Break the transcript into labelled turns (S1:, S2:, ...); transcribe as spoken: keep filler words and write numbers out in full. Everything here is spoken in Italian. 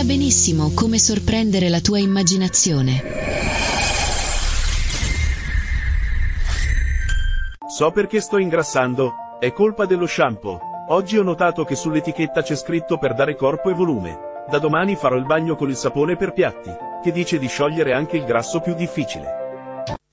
S1: benissimo come sorprendere la tua immaginazione.
S2: So perché sto ingrassando, è colpa dello shampoo. Oggi ho notato che sull'etichetta c'è scritto per dare corpo e volume. Da domani farò il bagno con il sapone per piatti, che dice di sciogliere anche il grasso più difficile.